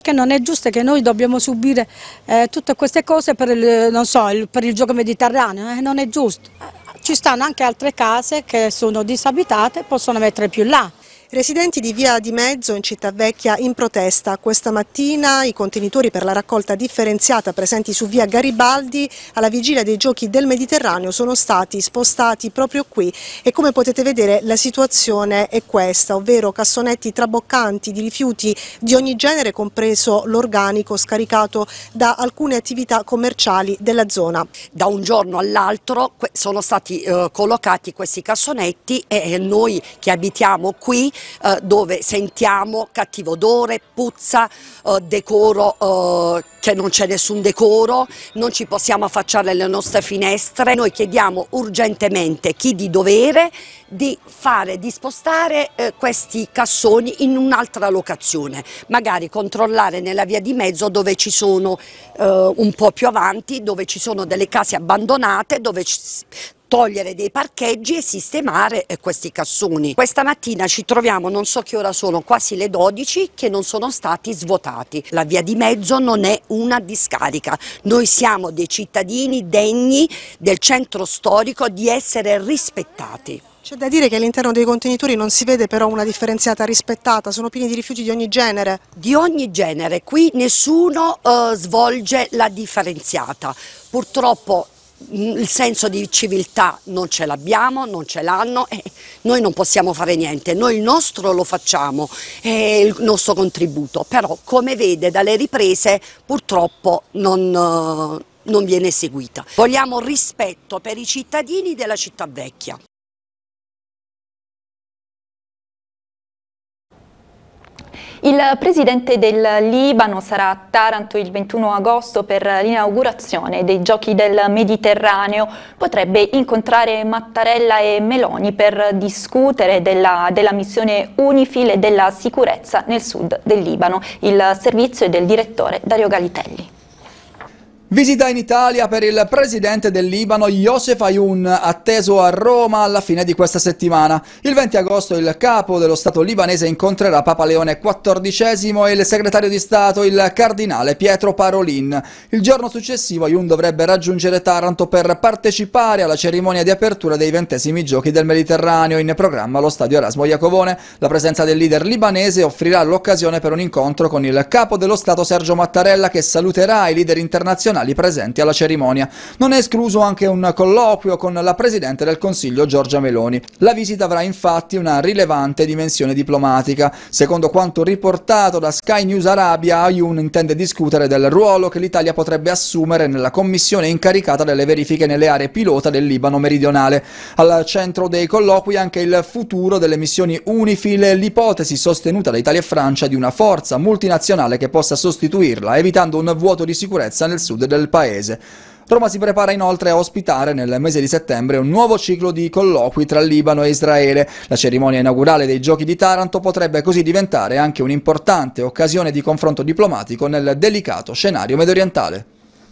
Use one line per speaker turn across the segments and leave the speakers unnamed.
Che non è giusto che noi dobbiamo subire tutte queste cose per per il gioco mediterraneo, non è giusto. Ci stanno anche altre case che sono disabitate, possono mettere più là.
Residenti di Via di Mezzo in Cittavecchia in protesta. Questa mattina i contenitori per la raccolta differenziata presenti su Via Garibaldi alla vigilia dei Giochi del Mediterraneo sono stati spostati proprio qui e come potete vedere la situazione è questa, ovvero cassonetti traboccanti di rifiuti di ogni genere, compreso l'organico scaricato da alcune attività commerciali della zona.
Da un giorno all'altro sono stati collocati questi cassonetti e noi che abitiamo qui dove sentiamo cattivo odore, puzza, decoro, che non c'è nessun decoro, non ci possiamo affacciare alle nostre finestre. Noi chiediamo urgentemente chi di dovere di spostare questi cassoni in un'altra locazione, magari controllare nella Via di Mezzo dove ci sono un po' più avanti, dove ci sono delle case abbandonate, dove togliere dei parcheggi e sistemare questi cassoni. Questa mattina ci troviamo, non so che ora sono, quasi le 12, che non sono stati svuotati. La Via di Mezzo non è una discarica, noi siamo dei cittadini degni del centro storico di essere rispettati.
C'è da dire che all'interno dei contenitori non si vede però una differenziata rispettata, sono pieni di rifiuti di ogni genere.
Di ogni genere, qui nessuno svolge la differenziata. Purtroppo il senso di civiltà non ce l'abbiamo, non ce l'hanno e noi non possiamo fare niente, noi il nostro lo facciamo, il nostro contributo, però come vede dalle riprese purtroppo non viene seguita. Vogliamo rispetto per i cittadini della Cittavecchia.
Il presidente del Libano sarà a Taranto il 21 agosto per l'inaugurazione dei Giochi del Mediterraneo. Potrebbe incontrare Mattarella e Meloni per discutere della missione UNIFIL e della sicurezza nel sud del Libano. Il servizio è del direttore Dario Galitelli.
Visita in Italia per il presidente del Libano Youssef Ayoun, atteso a Roma alla fine di questa settimana. Il 20 agosto il capo dello Stato libanese incontrerà Papa Leone XIV e il segretario di Stato, il cardinale Pietro Parolin. Il giorno successivo Ayoun dovrebbe raggiungere Taranto per partecipare alla cerimonia di apertura dei 20esimi Giochi del Mediterraneo, in programma allo stadio Erasmo Iacovone. La presenza del leader libanese offrirà l'occasione per un incontro con il capo dello Stato Sergio Mattarella, che saluterà i leader internazionali presenti alla cerimonia. Non è escluso anche un colloquio con la Presidente del Consiglio Giorgia Meloni. La visita avrà infatti una rilevante dimensione diplomatica. Secondo quanto riportato da Sky News Arabia, Ayoun intende discutere del ruolo che l'Italia potrebbe assumere nella commissione incaricata delle verifiche nelle aree pilota del Libano meridionale. Al centro dei colloqui anche il futuro delle missioni UNIFIL e l'ipotesi sostenuta da Italia e Francia di una forza multinazionale che possa sostituirla, evitando un vuoto di sicurezza nel sud del paese. Roma si prepara inoltre a ospitare nel mese di settembre un nuovo ciclo di colloqui tra Libano e Israele. La cerimonia inaugurale dei Giochi di Taranto potrebbe così diventare anche un'importante occasione di confronto diplomatico nel delicato scenario mediorientale.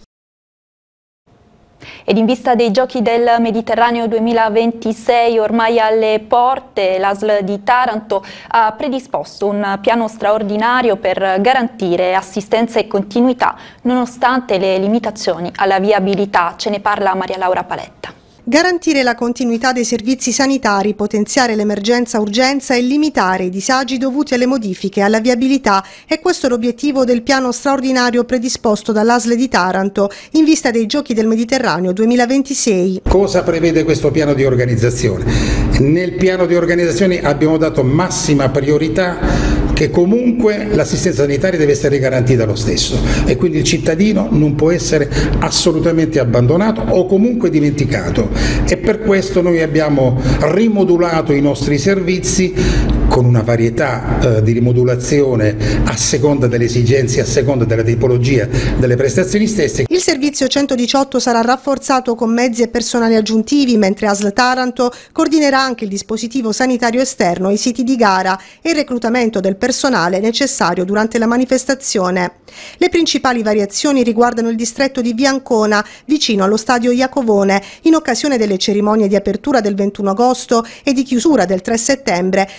Ed in vista dei Giochi del Mediterraneo 2026 ormai alle porte, l'ASL di Taranto ha predisposto un piano straordinario per garantire assistenza e continuità nonostante le limitazioni alla viabilità. Ce ne parla Maria Laura Paletta.
Garantire la continuità dei servizi sanitari, potenziare l'emergenza-urgenza e limitare i disagi dovuti alle modifiche alla viabilità è questo l'obiettivo del piano straordinario predisposto dall'ASL di Taranto in vista dei Giochi del Mediterraneo 2026.
Cosa prevede questo piano di organizzazione? Nel piano di organizzazione abbiamo dato massima priorità che comunque l'assistenza sanitaria deve essere garantita lo stesso e quindi il cittadino non può essere assolutamente abbandonato o comunque dimenticato, e per questo noi abbiamo rimodulato i nostri servizi con una varietà di rimodulazione a seconda delle esigenze, a seconda della tipologia delle prestazioni stesse.
Il servizio 118 sarà rafforzato con mezzi e personale aggiuntivi, mentre ASL Taranto coordinerà anche il dispositivo sanitario esterno ai siti di gara e il reclutamento del personale necessario durante la manifestazione. Le principali variazioni riguardano il distretto di Via Ancona, vicino allo stadio Iacovone, in occasione delle cerimonie di apertura del 21 agosto e di chiusura del 3 settembre. Gli sportivi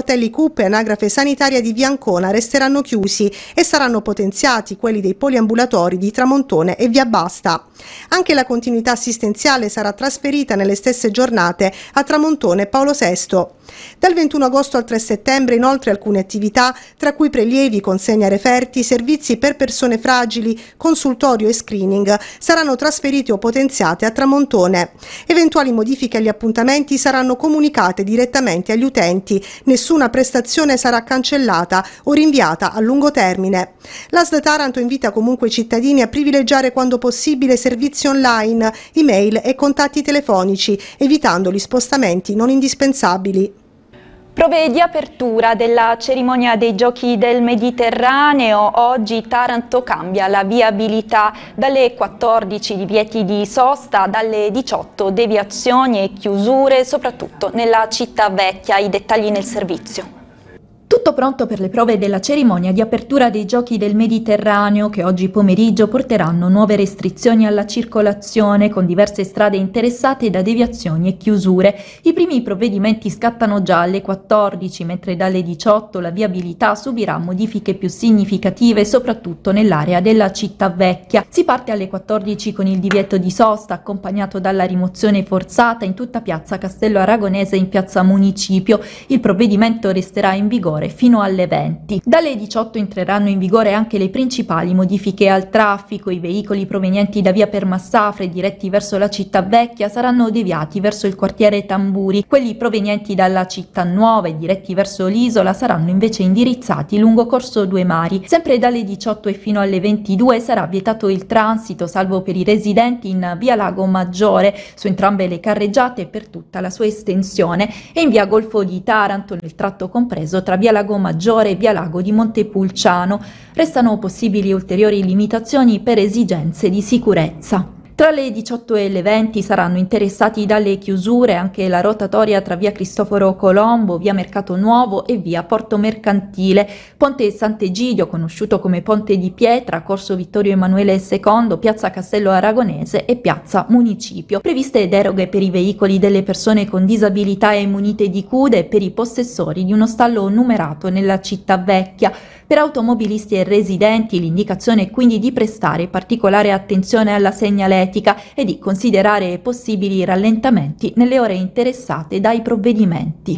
sportelli CUP e anagrafe sanitaria di Via Ancona resteranno chiusi e saranno potenziati quelli dei poliambulatori di Tramontone e Via Basta. Anche la continuità assistenziale sarà trasferita nelle stesse giornate a Tramontone e Paolo VI. Dal 21 agosto al 3 settembre inoltre alcune attività, tra cui prelievi, consegna referti, servizi per persone fragili, consultorio e screening, saranno trasferiti o potenziate a Tramontone. Eventuali modifiche agli appuntamenti saranno comunicate direttamente agli utenti. Nessuna prestazione sarà cancellata o rinviata a lungo termine. L'ASL Taranto invita comunque i cittadini a privilegiare quando possibile servizi online, email e contatti telefonici, evitando gli spostamenti non indispensabili.
Prove di apertura della cerimonia dei Giochi del Mediterraneo. Oggi Taranto cambia la viabilità, dalle 14 divieti di sosta, dalle 18 deviazioni e chiusure, soprattutto nella città vecchia. I dettagli nel servizio.
Tutto pronto per le prove della cerimonia di apertura dei Giochi del Mediterraneo, che oggi pomeriggio porteranno nuove restrizioni alla circolazione, con diverse strade interessate da deviazioni e chiusure. I primi provvedimenti scattano già alle 14, mentre dalle 18 la viabilità subirà modifiche più significative, soprattutto nell'area della città vecchia. Si parte alle 14 con il divieto di sosta, accompagnato dalla rimozione forzata in tutta piazza Castello Aragonese e in piazza Municipio. Il provvedimento resterà in vigore fino alle 20. Dalle 18 entreranno in vigore anche le principali modifiche al traffico. I veicoli provenienti da via Permassafre diretti verso la città vecchia saranno deviati verso il quartiere Tamburi. Quelli provenienti dalla città nuova e diretti verso l'isola saranno invece indirizzati lungo corso Due Mari. Sempre dalle 18 e fino alle 22 sarà vietato il transito, salvo per i residenti in via Lago Maggiore, su entrambe le carreggiate per tutta la sua estensione, e in via Golfo di Taranto, nel tratto compreso tra via Lago Maggiore e via Lago di Montepulciano. Restano possibili ulteriori limitazioni per esigenze di sicurezza. Tra le 18 e le 20 saranno interessati dalle chiusure anche la rotatoria tra via Cristoforo Colombo, via Mercato Nuovo e via Porto Mercantile, Ponte Sant'Egidio, conosciuto come Ponte di Pietra, Corso Vittorio Emanuele II, piazza Castello Aragonese e piazza Municipio. Previste deroghe per i veicoli delle persone con disabilità e munite di CUD e per i possessori di uno stallo numerato nella città vecchia. Per automobilisti e residenti l'indicazione è quindi di prestare particolare attenzione alla segnaletica e di considerare possibili rallentamenti nelle ore interessate dai provvedimenti.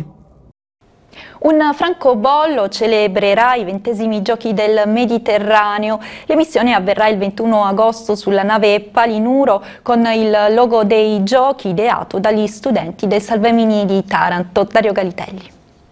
Un francobollo celebrerà i 20esimi Giochi del Mediterraneo. L'emissione avverrà il 21 agosto sulla nave Palinuro con il logo dei Giochi ideato dagli studenti del Salvemini di Taranto. Dario Galitelli.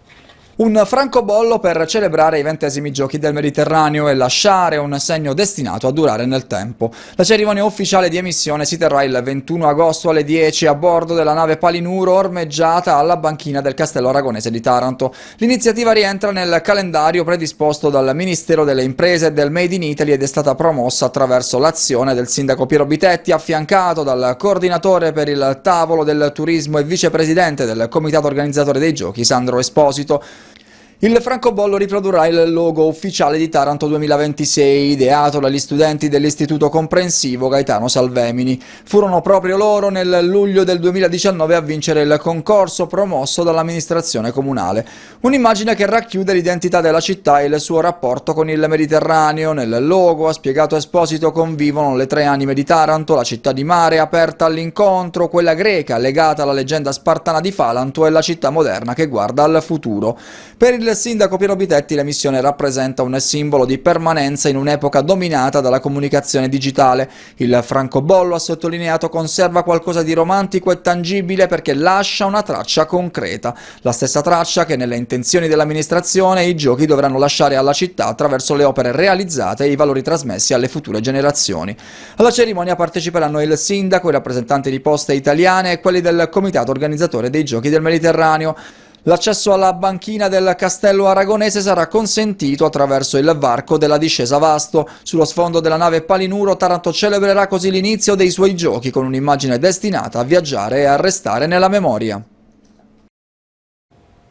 Un francobollo per celebrare i 20esimi Giochi del Mediterraneo e lasciare un segno destinato a durare nel tempo. La cerimonia ufficiale di emissione si terrà il 21 agosto alle 10 a bordo della nave Palinuro, ormeggiata alla banchina del Castello Aragonese di Taranto. L'iniziativa rientra nel calendario predisposto dal Ministero delle Imprese e del Made in Italy ed è stata promossa attraverso l'azione del sindaco Piero Bitetti, affiancato dal coordinatore per il tavolo del turismo e vicepresidente del comitato organizzatore dei Giochi, Sandro Esposito. Il francobollo riprodurrà il logo ufficiale di Taranto 2026, ideato dagli studenti dell'Istituto Comprensivo Gaetano Salvemini. Furono proprio loro nel luglio del 2019 a vincere il concorso promosso dall'amministrazione comunale. Un'immagine che racchiude l'identità della città e il suo rapporto con il Mediterraneo. Nel logo, ha spiegato Esposito, convivono le tre anime di Taranto, la città di mare aperta all'incontro, quella greca legata alla leggenda spartana di Falanto e la città moderna che guarda al futuro. Per il sindaco Piero Bitetti l'emissione rappresenta un simbolo di permanenza in un'epoca dominata dalla comunicazione digitale. Il francobollo, ha sottolineato, conserva qualcosa di romantico e tangibile perché lascia una traccia concreta, la stessa traccia che nelle intenzioni dell'amministrazione i giochi dovranno lasciare alla città attraverso le opere realizzate e i valori trasmessi alle future generazioni. Alla cerimonia parteciperanno il sindaco, i rappresentanti di Poste Italiane e quelli del comitato organizzatore dei Giochi del Mediterraneo. L'accesso alla banchina del Castello Aragonese sarà consentito attraverso il varco della discesa Vasto. Sullo sfondo della nave Palinuro, Taranto celebrerà così l'inizio dei suoi giochi con un'immagine destinata a viaggiare e a restare nella memoria.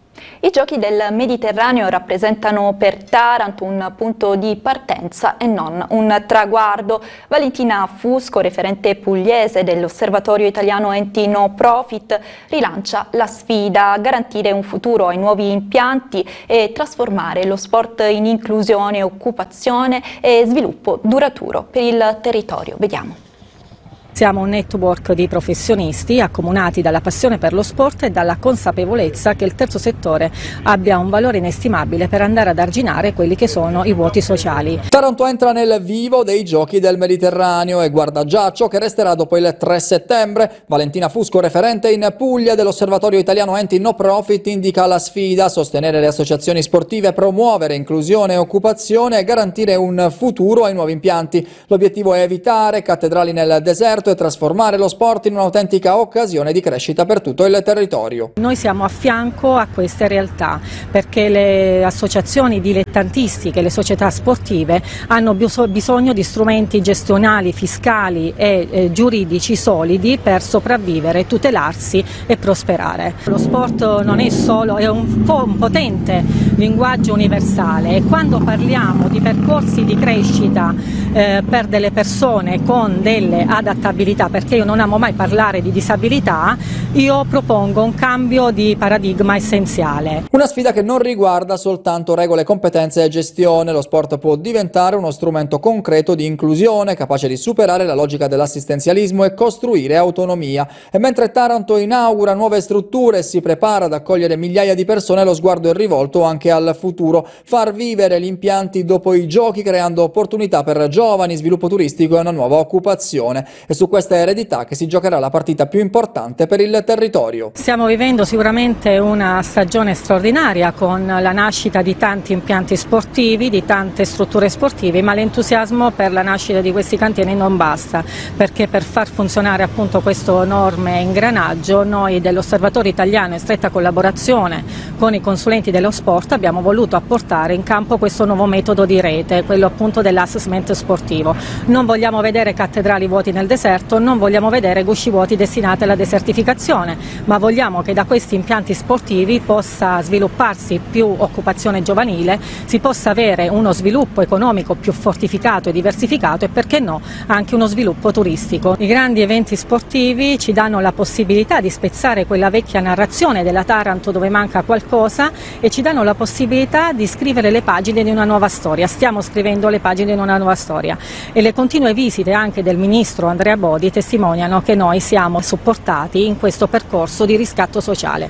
I Giochi del Mediterraneo rappresentano per Taranto un punto di partenza e non un traguardo. Valentina Fusco, referente pugliese dell'Osservatorio Italiano Enti No Profit, rilancia la sfida a garantire un futuro ai nuovi impianti e trasformare lo sport in inclusione, occupazione e sviluppo duraturo per il territorio. Vediamo.
Siamo un network di professionisti accomunati dalla passione per lo sport e dalla consapevolezza che il terzo settore abbia un valore inestimabile per andare ad arginare quelli che sono i vuoti sociali.
Taranto entra nel vivo dei Giochi del Mediterraneo e guarda già ciò che resterà dopo il 3 settembre. Valentina Fusco, referente in Puglia dell'Osservatorio Italiano Enti No Profit, indica la sfida: sostenere le associazioni sportive, promuovere inclusione e occupazione e garantire un futuro ai nuovi impianti. L'obiettivo è evitare cattedrali nel deserto e trasformare lo sport in un'autentica occasione di crescita per tutto il territorio.
Noi siamo a fianco a queste realtà perché le associazioni dilettantistiche, le società sportive hanno bisogno di strumenti gestionali, fiscali e giuridici solidi per sopravvivere, tutelarsi e prosperare. Lo sport non è solo, è un potente linguaggio universale, e quando parliamo di percorsi di crescita per delle persone con delle adattabilità, perché io non amo mai parlare di disabilità, io propongo un cambio di paradigma essenziale.
Una sfida che non riguarda soltanto regole, competenze e gestione. Lo sport può diventare uno strumento concreto di inclusione, capace di superare la logica dell'assistenzialismo e costruire autonomia. E mentre Taranto inaugura nuove strutture e si prepara ad accogliere migliaia di persone, lo sguardo è rivolto anche al futuro: far vivere gli impianti dopo i Giochi, creando opportunità per giovani, sviluppo turistico e una nuova occupazione. È su questa eredità che si giocherà la partita più importante per il territorio.
Stiamo vivendo sicuramente una stagione straordinaria con la nascita di tanti impianti sportivi, di tante strutture sportive, ma l'entusiasmo per la nascita di questi cantieri non basta, perché per far funzionare appunto questo enorme ingranaggio noi dell'Osservatorio Italiano, in stretta collaborazione con i consulenti dello sport, abbiamo voluto apportare in campo questo nuovo metodo di rete, quello appunto dell'assessment sportivo. Non vogliamo vedere cattedrali vuoti nel deserto, non vogliamo vedere gusci vuoti destinati alla desertificazione, ma vogliamo che da questi impianti sportivi possa svilupparsi più occupazione giovanile, si possa avere uno sviluppo economico più fortificato e diversificato e, perché no, anche uno sviluppo turistico. I grandi eventi sportivi ci danno la possibilità di spezzare quella vecchia narrazione della Taranto dove manca qualcosa e ci danno la possibilità di scrivere le pagine di una nuova storia. Stiamo scrivendo le pagine di una nuova storia e le continue visite anche del ministro Andrea Bodi testimoniano che noi siamo supportati in questo percorso di riscatto sociale.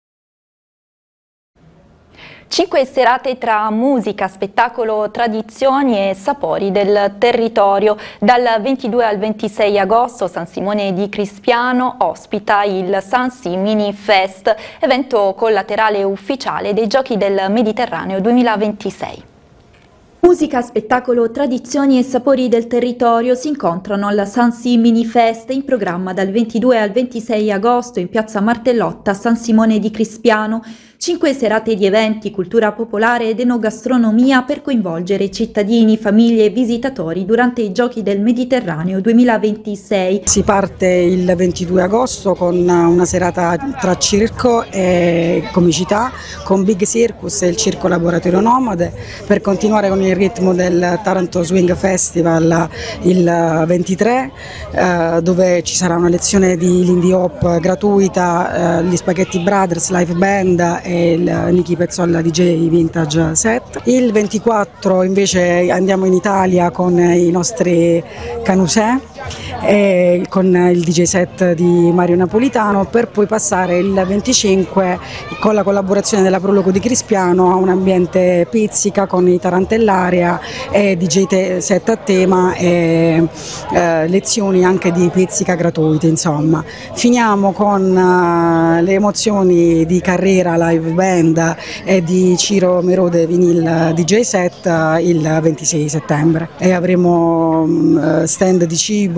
5 serate tra musica, spettacolo, tradizioni e sapori del territorio. Dal 22 al 26 agosto San Simone di Crispiano ospita il Sansi Mini Fest, evento collaterale ufficiale dei Giochi del Mediterraneo 2026.
Musica, spettacolo, tradizioni e sapori del territorio si incontrano alla Sansi Mini Fest, in programma dal 22 al 26 agosto in piazza Martellotta, San Simone di Crispiano. 5 serate di eventi, cultura popolare ed enogastronomia per coinvolgere cittadini, famiglie e visitatori durante i Giochi del Mediterraneo 2026.
Si parte il 22 agosto con una serata tra circo e comicità, con Big Circus e il Circo Laboratorio Nomade, per continuare con il ritmo del Taranto Swing Festival il 23, dove ci sarà una lezione di Lindy Hop gratuita, gli Spaghetti Brothers Live Band e il Nicky Pezzolla DJ Vintage Set. Il 24 invece andiamo in Italia con i nostri Canusè e con il DJ set di Mario Napolitano, per poi passare il 25 con la collaborazione della Prologo di Crispiano a un ambiente pizzica con i Tarantellaria e DJ set a tema e lezioni anche di pizzica gratuite, insomma. Finiamo con le emozioni di Carrera Live Band e di Ciro Merode Vinyl DJ set il 26 settembre e avremo stand di cibo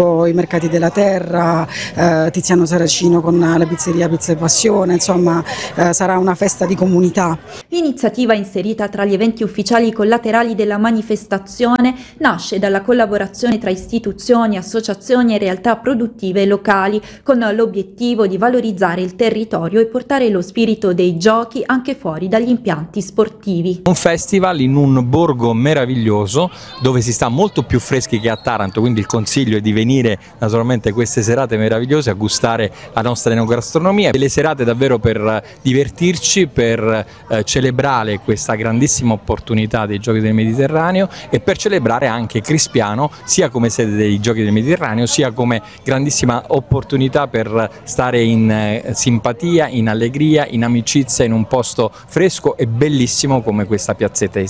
tipo i mercati della terra, Tiziano Saracino con la pizzeria Pizza e Passione, insomma sarà una festa di comunità.
L'iniziativa, inserita tra gli eventi ufficiali collaterali della manifestazione, nasce dalla collaborazione tra istituzioni, associazioni e realtà produttive locali, con l'obiettivo di valorizzare il territorio e portare lo spirito dei giochi anche fuori dagli impianti sportivi.
Un festival in un borgo meraviglioso dove si sta molto più freschi che a Taranto, quindi il consiglio è di venire naturalmente queste serate meravigliose a gustare la nostra enogastronomia, delle serate davvero per divertirci, per celebrare questa grandissima opportunità dei Giochi del Mediterraneo e per celebrare anche Crispiano sia come sede dei Giochi del Mediterraneo sia come grandissima opportunità per stare in simpatia, in allegria, in amicizia, in un posto fresco e bellissimo come questa piazzetta di